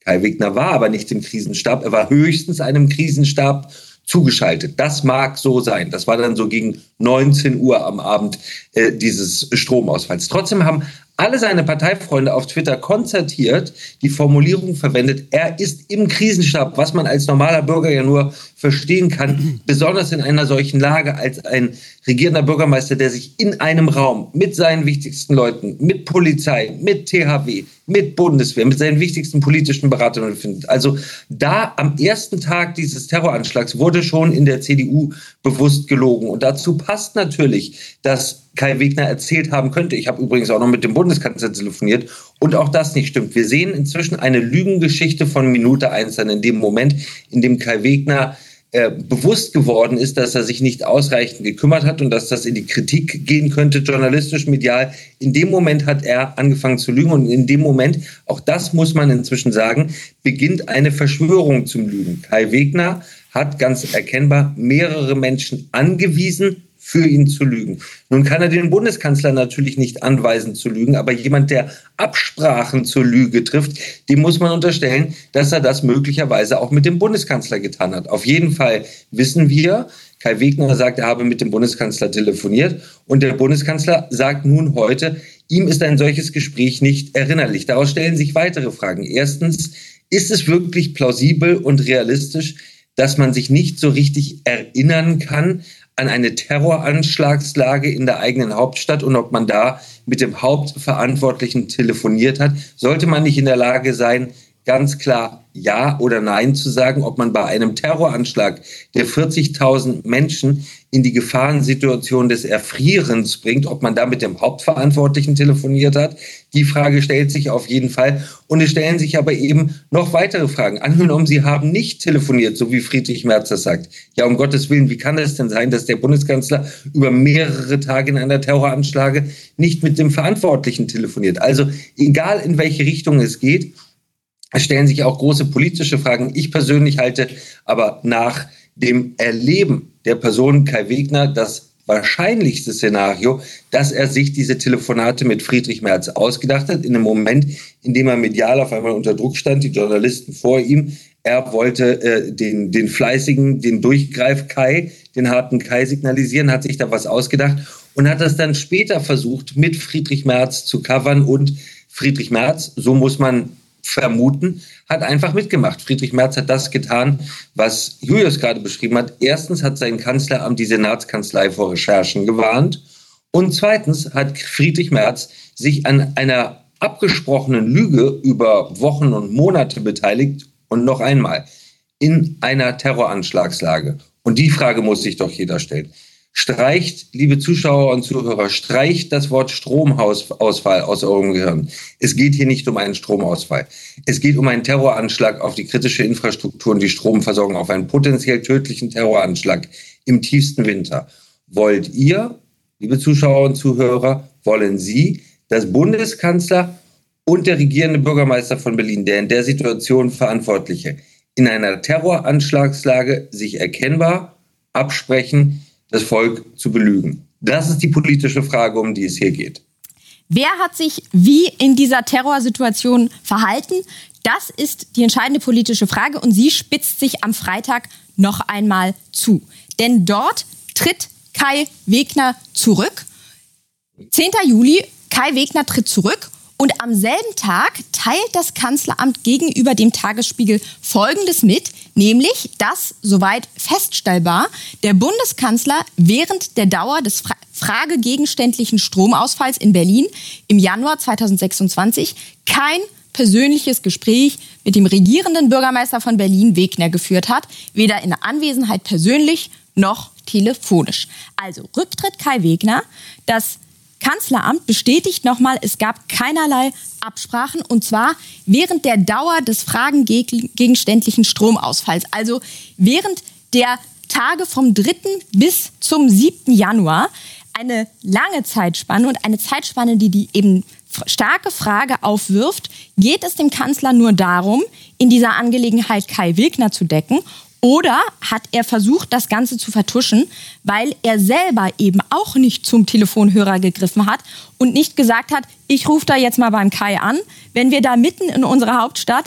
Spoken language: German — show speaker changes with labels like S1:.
S1: Kai Wegner war aber nicht im Krisenstab, er war höchstens einem Krisenstab zugeschaltet. Das mag so sein. Das war dann so gegen 19 Uhr am Abend dieses Stromausfalls. Trotzdem haben alle seine Parteifreunde auf Twitter konzertiert die Formulierung verwendet, er ist im Krisenstab, was man als normaler Bürger ja nur verstehen kann, besonders in einer solchen Lage als ein regierender Bürgermeister, der sich in einem Raum mit seinen wichtigsten Leuten, mit Polizei, mit THW, mit Bundeswehr, mit seinen wichtigsten politischen Beratern befindet. Also da am ersten Tag dieses Terroranschlags wurde schon in der CDU bewusst gelogen. Und dazu passt natürlich, dass Kai Wegner erzählt haben könnte. Ich habe übrigens auch noch mit dem Bundeskanzler telefoniert und auch das nicht stimmt. Wir sehen inzwischen eine Lügengeschichte von Minute 1 an, in dem Moment, in dem Kai Wegner bewusst geworden ist, dass er sich nicht ausreichend gekümmert hat und dass das in die Kritik gehen könnte, journalistisch, medial. In dem Moment hat er angefangen zu lügen und in dem Moment, auch das muss man inzwischen sagen, beginnt eine Verschwörung zum Lügen. Kai Wegner hat ganz erkennbar mehrere Menschen angewiesen, für ihn zu lügen. Nun kann er den Bundeskanzler natürlich nicht anweisen zu lügen, aber jemand, der Absprachen zur Lüge trifft, dem muss man unterstellen, dass er das möglicherweise auch mit dem Bundeskanzler getan hat. Auf jeden Fall wissen wir, Kai Wegner sagt, er habe mit dem Bundeskanzler telefoniert und der Bundeskanzler sagt nun heute, ihm ist ein solches Gespräch nicht erinnerlich. Daraus stellen sich weitere Fragen. Erstens, ist es wirklich plausibel und realistisch, dass man sich nicht so richtig erinnern kann an eine Terroranschlagslage in der eigenen Hauptstadt und ob man da mit dem Hauptverantwortlichen telefoniert hat? Sollte man nicht in der Lage sein, ganz klar Ja oder Nein zu sagen, ob man bei einem Terroranschlag, der 40.000 Menschen in die Gefahrensituation des Erfrierens bringt, ob man da mit dem Hauptverantwortlichen telefoniert hat? Die Frage stellt sich auf jeden Fall. Und es stellen sich aber eben noch weitere Fragen. Angenommen, Sie haben nicht telefoniert, so wie Friedrich Merz das sagt. Ja, um Gottes Willen, wie kann es denn sein, dass der Bundeskanzler über mehrere Tage in einer Terroranschlage nicht mit dem Verantwortlichen telefoniert? Also egal, in welche Richtung es geht, es stellen sich auch große politische Fragen. Ich persönlich halte aber nach dem Erleben der Person Kai Wegner das wahrscheinlichste Szenario, dass er sich diese Telefonate mit Friedrich Merz ausgedacht hat, in einem Moment, in dem er medial auf einmal unter Druck stand, die Journalisten vor ihm. Er wollte den fleißigen, den Durchgreif-Kai, den harten Kai signalisieren, hat sich da was ausgedacht und hat das dann später versucht, mit Friedrich Merz zu covern. Und Friedrich Merz, so muss man vermuten, hat einfach mitgemacht. Friedrich Merz hat das getan, was Julius gerade beschrieben hat. Erstens hat sein Kanzleramt die Senatskanzlei vor Recherchen gewarnt. Und zweitens hat Friedrich Merz sich an einer abgesprochenen Lüge über Wochen und Monate beteiligt. Und noch einmal, in einer Terroranschlagslage. Und die Frage muss sich doch jeder stellen. Streicht, liebe Zuschauer und Zuhörer, streicht das Wort Stromausfall aus eurem Gehirn. Es geht hier nicht um einen Stromausfall. Es geht um einen Terroranschlag auf die kritische Infrastruktur und die Stromversorgung, auf einen potenziell tödlichen Terroranschlag im tiefsten Winter. Wollt ihr, liebe Zuschauer und Zuhörer, wollen Sie, dass Bundeskanzler und der regierende Bürgermeister von Berlin, der in der Situation Verantwortliche, in einer Terroranschlagslage sich erkennbar absprechen, das Volk zu belügen? Das ist die politische Frage, um die es hier geht.
S2: Wer hat sich wie in dieser Terrorsituation verhalten? Das ist die entscheidende politische Frage und sie spitzt sich am Freitag noch einmal zu. Denn dort tritt Kai Wegner zurück. 10. Juli, Kai Wegner tritt zurück. Und am selben Tag teilt das Kanzleramt gegenüber dem Tagesspiegel Folgendes mit, nämlich, dass, soweit feststellbar, der Bundeskanzler während der Dauer des fragegegenständlichen Stromausfalls in Berlin im Januar 2026 kein persönliches Gespräch mit dem regierenden Bürgermeister von Berlin, Wegner, geführt hat, weder in Anwesenheit persönlich noch telefonisch. Also Rücktritt Kai Wegner, das Kanzleramt bestätigt nochmal, es gab keinerlei Absprachen und zwar während der Dauer des fragengegenständlichen Stromausfalls. Also während der Tage vom 3. bis zum 7. Januar. Eine lange Zeitspanne und eine Zeitspanne, die eben starke Frage aufwirft, geht es dem Kanzler nur darum, in dieser Angelegenheit Kai Wegner zu decken? Oder hat er versucht, das Ganze zu vertuschen, weil er selber eben auch nicht zum Telefonhörer gegriffen hat und nicht gesagt hat, ich rufe da jetzt mal beim Kai an, wenn wir da mitten in unserer Hauptstadt